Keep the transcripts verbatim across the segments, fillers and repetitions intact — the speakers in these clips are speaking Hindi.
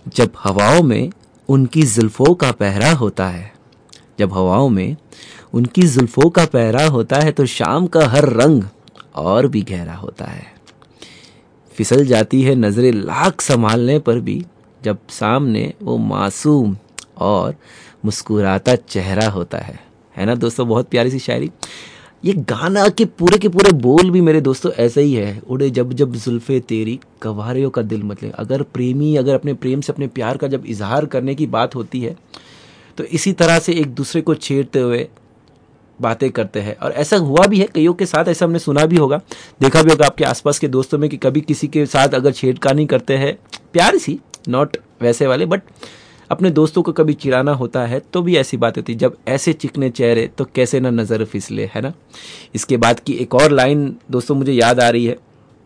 जब हवाओं में उनकी जुल्फों का पहरा होता है, जब हवाओं में उनकी जुल्फों का पहरा होता है तो शाम का हर रंग और भी गहरा होता है। फिसल जाती है नजरें लाख संभालने पर भी, जब सामने वो मासूम और मुस्कुराता चेहरा होता है। है ना दोस्तों, बहुत प्यारी सी शायरी। ये गाना के पूरे के पूरे बोल भी मेरे दोस्तों ऐसे ही है, उड़े जब जब जुल्फे तेरी कवारियों का दिल मतले। अगर प्रेमी अगर अपने प्रेम से अपने प्यार का जब इजहार करने की बात होती है तो इसी तरह से एक दूसरे को छेड़ते हुए बातें करते हैं। और ऐसा हुआ भी है कईयों के साथ, ऐसा हमने सुना भी होगा, देखा भी होगा आपके आसपास के दोस्तों में कि कभी किसी के साथ अगर छेड़खानी करते हैं, प्यार सी, नॉट वैसे वाले, बट अपने दोस्तों को कभी चिढ़ाना होता है तो भी ऐसी बात होती है, जब ऐसे चिकने चेहरे तो कैसे ना नजर फिसले। है ना। इसके बाद की एक और लाइन दोस्तों मुझे याद आ रही है,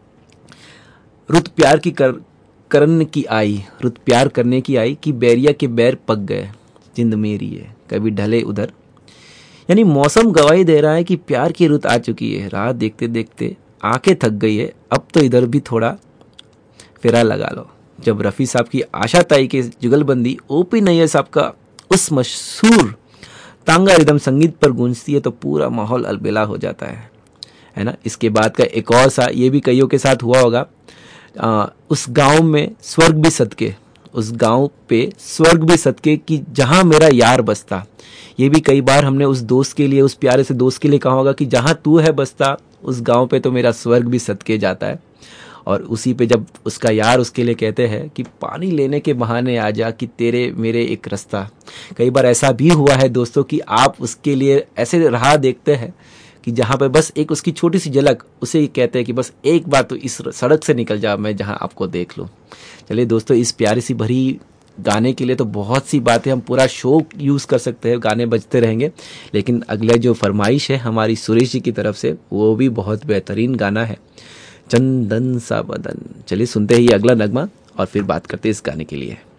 रुत प्यार की कर करन की आई, रुत प्यार करने की आई कि बैरिया के बैर पक गए, जिंद मेरी है कभी ढले उधर। यानी मौसम गवाही दे रहा है कि प्यार की रुत आ चुकी है, राह देखते देखते आंखें थक गई है, अब तो इधर भी थोड़ा फेरा लगा लो। जब रफ़ी साहब की आशा ताई के जुगलबंदी ओपी नैयर साहब का उस मशहूर तांगा रिदम संगीत पर गूंजती है तो पूरा माहौल अलबेला हो जाता है। है ना। इसके बाद का एक और सा, ये भी कईयों के साथ हुआ होगा, आ, उस गांव में स्वर्ग भी सदके, उस गांव पे स्वर्ग भी सदके कि जहां मेरा यार बसता। ये भी कई बार हमने उस दोस्त के लिए, उस प्यारे से दोस्त के लिए कहा होगा कि जहां तू है बसता, उस गांव पे तो मेरा स्वर्ग भी सदके जाता है। और उसी पे जब उसका यार उसके लिए कहते हैं कि पानी लेने के बहाने आ जा कि तेरे मेरे एक रास्ता। कई बार ऐसा भी हुआ है दोस्तों कि आप उसके लिए ऐसे राह देखते हैं कि जहाँ पे बस एक उसकी छोटी सी झलक, उसे ही कहते हैं कि बस एक बार तो इस सड़क से निकल जा, मैं जहाँ आपको देख लूँ। चलिए दोस्तों, इस प्यारी सी भरी गाने के लिए तो बहुत सी बातें, हम पूरा शो यूज़ कर सकते हैं, गाने बजते रहेंगे। लेकिन अगला जो फरमाइश है हमारी सुरेश जी की तरफ से, वो भी बहुत बेहतरीन गाना है, चंदन सा बदन। चलिए सुनते हैं ये अगला नगमा और फिर बात करते हैं इस गाने के लिए।